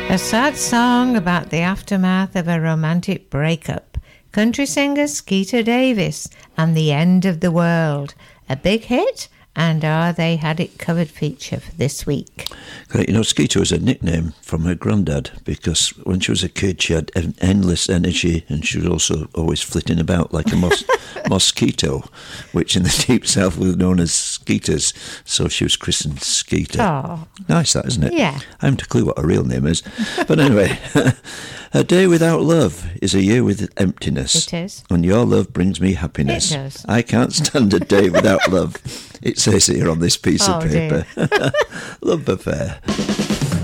A sad song about the aftermath of a romantic breakup. Country singer Skeeter Davis and The End of the World. A big hit, and Are They Had It Covered feature for this week. You know, Skeeter was a nickname from her granddad because when she was a kid she had endless energy and she was also always flitting about like a mosquito, which in the deep south was known as skeeters, so she was christened Skeeter. Oh. Nice that, isn't it? Yeah. I haven't a clue what her real name is. But anyway, a day without love is a year with emptiness. It is. And your love brings me happiness. It does. I can't stand a day without love. It says here on this piece of paper. Dear. Love affair.